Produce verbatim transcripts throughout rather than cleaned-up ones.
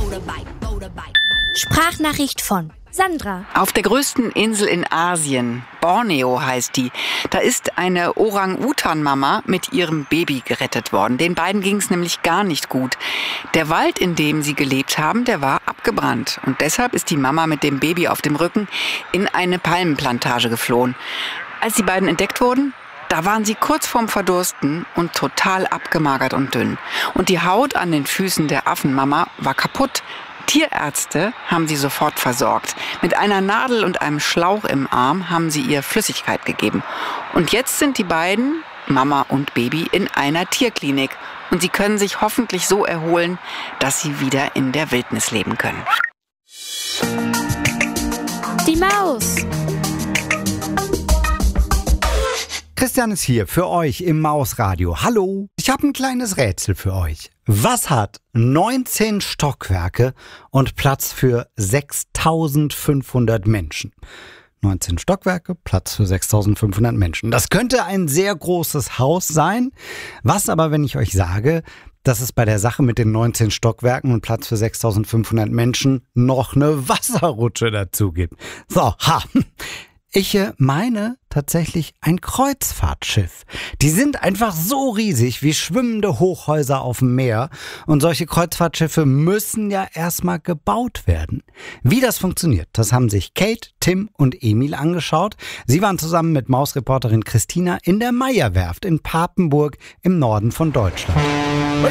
Sprachnachricht von Sandra. Auf der größten Insel in Asien, Borneo heißt die, da ist eine Orang-Utan-Mama mit ihrem Baby gerettet worden. Den beiden ging es nämlich gar nicht gut. Der Wald, in dem sie gelebt haben, der war abgebrannt. Und deshalb ist die Mama mit dem Baby auf dem Rücken in eine Palmenplantage geflohen. Als die beiden entdeckt wurden, da waren sie kurz vorm Verdursten und total abgemagert und dünn. Und die Haut an den Füßen der Affenmama war kaputt. Tierärzte haben sie sofort versorgt. Mit einer Nadel und einem Schlauch im Arm haben sie ihr Flüssigkeit gegeben. Und jetzt sind die beiden, Mama und Baby, in einer Tierklinik. Und sie können sich hoffentlich so erholen, dass sie wieder in der Wildnis leben können. Die Maus. Christian ist hier für euch im Mausradio. Hallo, ich habe ein kleines Rätsel für euch. Was hat neunzehn Stockwerke und Platz für sechstausendfünfhundert Menschen? neunzehn Stockwerke, Platz für sechstausendfünfhundert Menschen. Das könnte ein sehr großes Haus sein. Was aber, wenn ich euch sage, dass es bei der Sache mit den neunzehn Stockwerken und Platz für sechstausendfünfhundert Menschen noch eine Wasserrutsche dazu gibt? So, ha. Ich meine tatsächlich ein Kreuzfahrtschiff. Die sind einfach so riesig wie schwimmende Hochhäuser auf dem Meer. Und solche Kreuzfahrtschiffe müssen ja erstmal gebaut werden. Wie das funktioniert, das haben sich Kate, Tim und Emil angeschaut. Sie waren zusammen mit Mausreporterin Christina in der Meyer-Werft in Papenburg im Norden von Deutschland. Ui.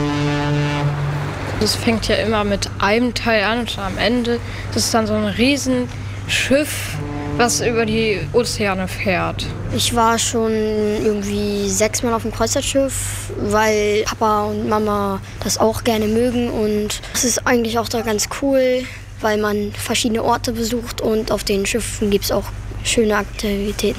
Das fängt ja immer mit einem Teil an und am Ende das ist dann so ein Riesenschiff, was über die Ozeane fährt. Ich war schon irgendwie sechsmal auf dem Kreuzfahrtschiff, weil Papa und Mama das auch gerne mögen. Und es ist eigentlich auch da ganz cool, weil man verschiedene Orte besucht und auf den Schiffen gibt es auch schöne Aktivitäten.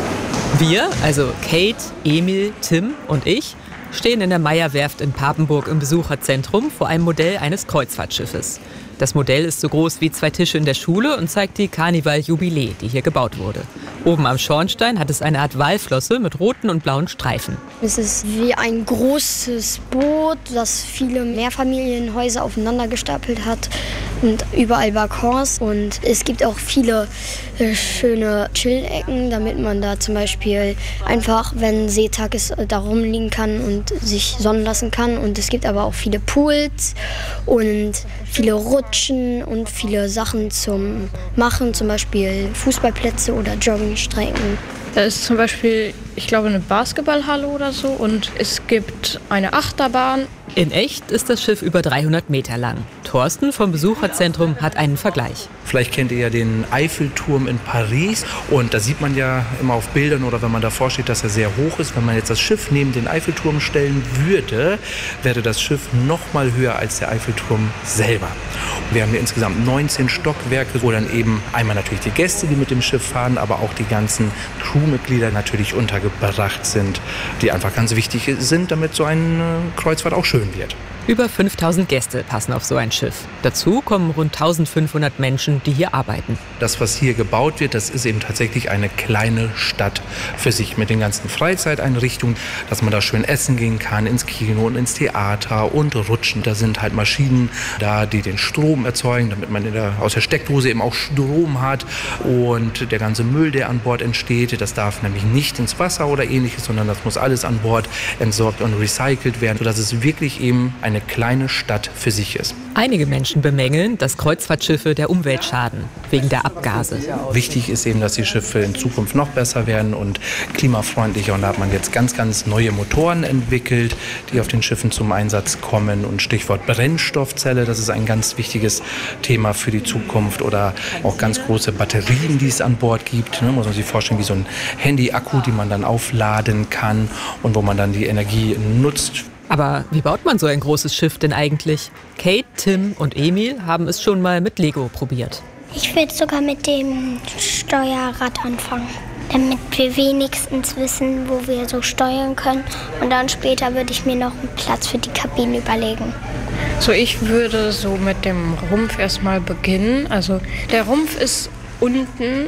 Wir, also Kate, Emil, Tim und ich, stehen in der Meyer-Werft in Papenburg im Besucherzentrum vor einem Modell eines Kreuzfahrtschiffes. Das Modell ist so groß wie zwei Tische in der Schule und zeigt die Carnival Jubilee, die hier gebaut wurde. Oben am Schornstein hat es eine Art Walflosse mit roten und blauen Streifen. Es ist wie ein großes Boot, das viele Mehrfamilienhäuser aufeinander gestapelt hat und überall Balkons. Und es gibt auch viele äh, schöne Chill-Ecken, damit man da zum Beispiel einfach, wenn Seetag ist, da rumliegen kann und sich sonnen lassen kann. Und es gibt aber auch viele Pools und viele Rutschen und viele Sachen zum Machen, zum Beispiel Fußballplätze oder Joggingstrecken. Da ist zum Beispiel, ich glaube, eine Basketballhalle oder so und es gibt eine Achterbahn. In echt ist das Schiff über dreihundert Meter lang. Thorsten vom Besucherzentrum hat einen Vergleich. Vielleicht kennt ihr ja den Eiffelturm in Paris und da sieht man ja immer auf Bildern oder wenn man davor steht, dass er sehr hoch ist. Wenn man jetzt das Schiff neben den Eiffelturm stellen würde, wäre das Schiff noch mal höher als der Eiffelturm selber. Und wir haben hier insgesamt neunzehn Stockwerke, wo dann eben einmal natürlich die Gäste, die mit dem Schiff fahren, aber auch die ganzen Crewmitglieder natürlich untergebracht sind, die einfach ganz wichtig sind, damit so eine Kreuzfahrt auch schön wird. Über fünftausend Gäste passen auf so ein Schiff. Dazu kommen rund eintausendfünfhundert Menschen, die hier arbeiten. Das, was hier gebaut wird, das ist eben tatsächlich eine kleine Stadt für sich mit den ganzen Freizeiteinrichtungen, dass man da schön essen gehen kann, ins Kino und ins Theater und rutschen. Da sind halt Maschinen da, die den Strom erzeugen, damit man in der, aus der Steckdose eben auch Strom hat. Und der ganze Müll, der an Bord entsteht, das darf nämlich nicht ins Wasser oder ähnliches, sondern das muss alles an Bord entsorgt und recycelt werden, sodass es wirklich eben eine kleine Stadt für sich ist. Einige Menschen bemängeln, dass Kreuzfahrtschiffe der Umwelt schaden, wegen der Abgase. Wichtig ist eben, dass die Schiffe in Zukunft noch besser werden und klimafreundlicher. Und da hat man jetzt ganz, ganz neue Motoren entwickelt, die auf den Schiffen zum Einsatz kommen. Und Stichwort Brennstoffzelle, das ist ein ganz wichtiges Thema für die Zukunft. Oder auch ganz große Batterien, die es an Bord gibt. Ne, muss man sich vorstellen, wie so ein Handy-Akku, die man dann aufladen kann und wo man dann die Energie nutzt. Aber wie baut man so ein großes Schiff denn eigentlich? Kate, Tim und Emil haben es schon mal mit Lego probiert. Ich würde sogar mit dem Steuerrad anfangen, damit wir wenigstens wissen, wo wir so steuern können. Und dann später würde ich mir noch einen Platz für die Kabine überlegen. So, ich würde so mit dem Rumpf erstmal beginnen. Also der Rumpf ist unten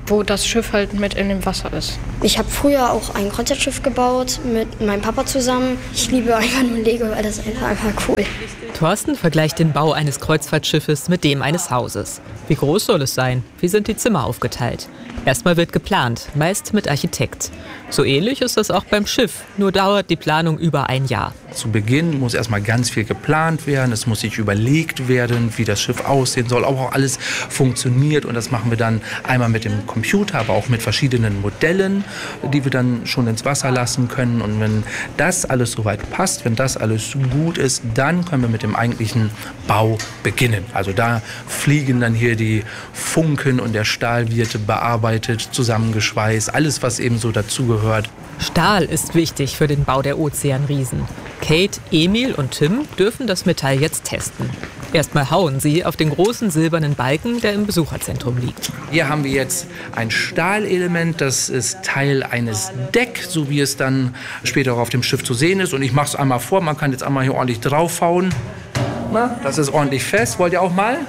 wo das Schiff halt mit in dem Wasser ist. Ich habe früher auch ein Kreuzfahrtschiff gebaut mit meinem Papa zusammen. Ich liebe einfach nur Lego, weil das ist einfach, einfach cool. Thorsten vergleicht den Bau eines Kreuzfahrtschiffes mit dem eines Hauses. Wie groß soll es sein? Wie sind die Zimmer aufgeteilt? Erstmal wird geplant, meist mit Architekt. So ähnlich ist das auch beim Schiff, nur dauert die Planung über ein Jahr. Zu Beginn muss erstmal ganz viel geplant werden, es muss sich überlegt werden, wie das Schiff aussehen soll, ob auch alles funktioniert. Und das machen wir dann einmal mit dem Computer, aber auch mit verschiedenen Modellen, die wir dann schon ins Wasser lassen können. Und wenn das alles soweit passt, wenn das alles gut ist, dann können wir mit dem eigentlichen Bau beginnen. Also da fliegen dann hier die Funken und der Stahl wird bearbeitet, zusammengeschweißt, alles, was eben so dazugehört. Stahl ist wichtig für den Bau der Ozeanriesen. Kate, Emil und Tim dürfen das Metall jetzt testen. Erstmal hauen sie auf den großen silbernen Balken, der im Besucherzentrum liegt. Hier haben wir jetzt ein Stahlelement, das ist Teil eines Deck, so wie es dann später auch auf dem Schiff zu sehen ist. Und ich mache es einmal vor, man kann jetzt einmal hier ordentlich draufhauen. Na, das ist ordentlich fest. Wollt ihr auch mal?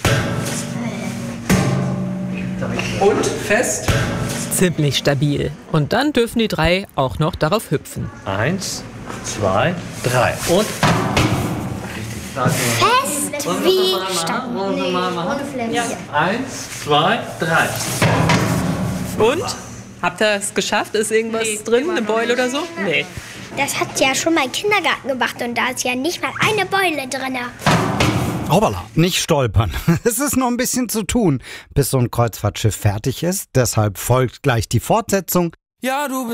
Und fest. Ziemlich stabil. Und dann dürfen die drei auch noch darauf hüpfen. Eins, zwei, drei. Und? Fest wie stabil. Ja. Eins, zwei, drei. Und? Habt ihr es geschafft? Ist irgendwas nee, drin? Eine Beule oder so? Nee. Das hat ja schon mal Kindergarten gemacht und da ist ja nicht mal eine Beule drin. Hoppala, nicht stolpern. Es ist noch ein bisschen zu tun, bis so ein Kreuzfahrtschiff fertig ist. Deshalb folgt gleich die Fortsetzung. Ja, du bist